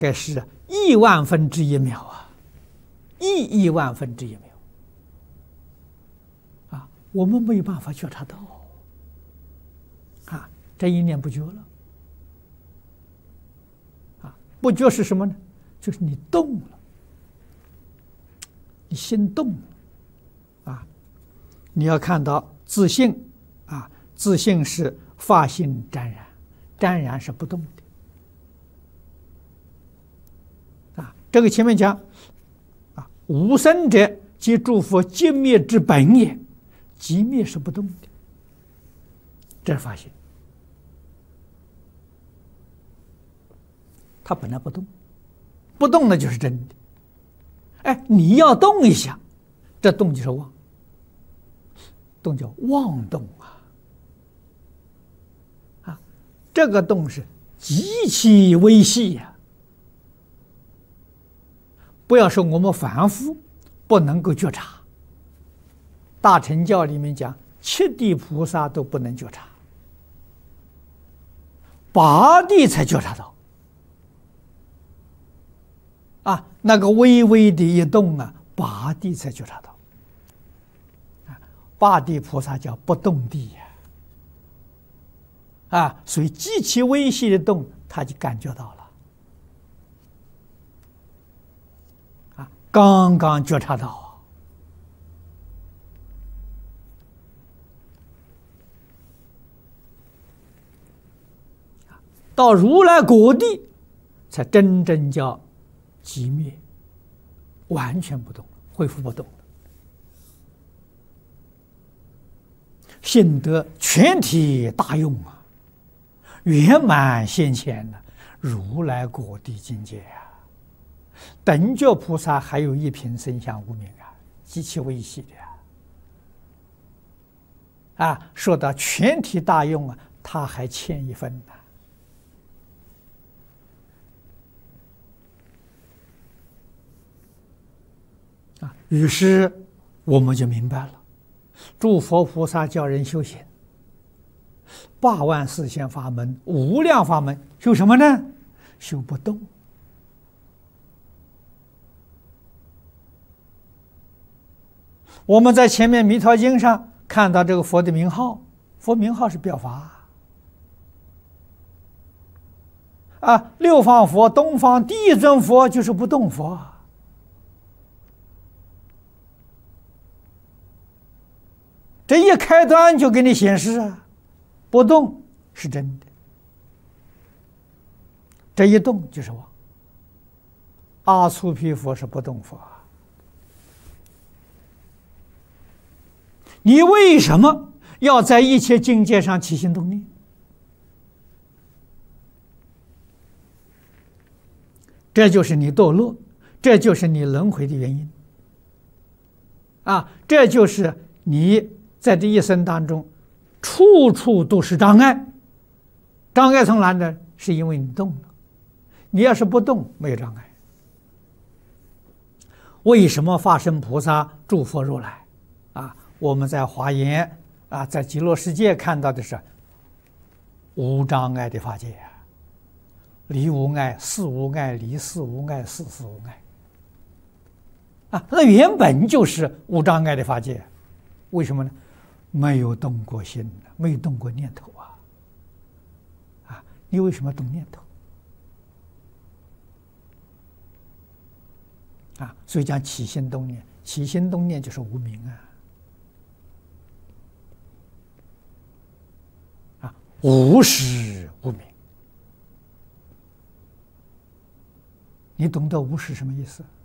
该是亿万分之1秒啊，亿万分之1秒啊，我们没有办法觉察到啊，这一念不觉了啊，不觉是什么呢？就是你动了，你心动了啊，你要看到自性啊，自性是法性沾染，沾染是不动的啊。这个前面讲啊，无生者即诸佛寂灭之本也，寂灭是不动的，这是法性，它本来不动，不动的就是真的。哎，你要动一下，这动就是妄，动叫妄动啊！这个动是极其微细呀，不要说我们凡夫不能够觉察，大乘教里面讲，七地菩萨都不能觉察，八地才觉察到。啊，那个微微的一动啊，八地才觉察到。啊，八地菩萨叫不动地呀。啊，所以极其微细的动，他就感觉到了。啊，刚刚觉察到啊，到如来果地，才真正叫寂灭，完全不动，恢复不动了，性得全体大用啊，圆满现前了，如来果地境界啊！等觉菩萨还有一品生相无明啊，极其微细的啊！说到全体大用啊，他还欠一分呢。啊，于是我们就明白了，诸佛菩萨教人修行84000法门、无量法门，修什么呢？修不动。我们在前面《弥陀经》上看到这个佛的名号，佛名号是表法啊，六方佛、东方第一尊佛就是不动佛。这一开端就给你显示啊，不动是真的，这一动就是妄。阿阇毗佛是不动佛啊，你为什么要在一切境界上起心动念？这就是你堕落，这就是你轮回的原因啊！这就是你在这一生当中，处处都是障碍。障碍从哪呢？是因为你动了。你要是不动，没有障碍。为什么法身菩萨、诸佛如来啊？我们在华严啊，在极乐世界看到的是无障碍的法界啊，离无碍、事无碍、离事无碍、事事无碍啊，那原本就是无障碍的法界。为什么呢？没有动过心，没有动过念头啊！你为什么动念头啊？所以讲起心动念，起心动念就是无明啊！无始无明，你懂得无始什么意思？